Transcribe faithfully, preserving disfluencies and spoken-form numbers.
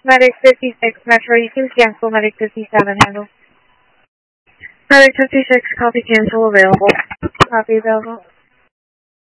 Medic fifty-six, Metro, you can cancel Medic fifty-seven, handle. Medic fifty-six, copy cancel available. Copy available.